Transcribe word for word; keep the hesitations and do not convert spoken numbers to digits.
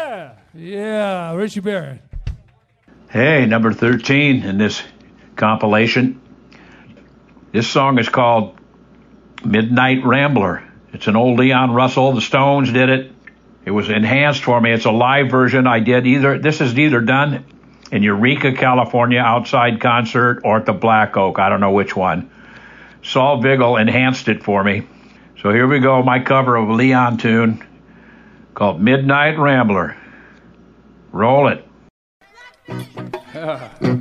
Yeah, yeah, Richie Barrett. Hey, number thirteen in this compilation. This song is called Midnight Rambler. It's an old Leon Russell. The Stones did it. It was enhanced for me. It's a live version I did. Either this is either done in Eureka, California, outside concert, or at the Black Oak. I don't know which one. Saul Vigil enhanced it for me. So here we go, my cover of a Leon tune called Midnight Rambler. Roll it.